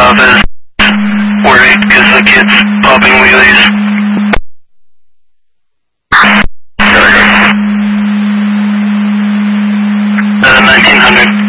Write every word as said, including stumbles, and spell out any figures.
South is worried because the kid's popping wheelies.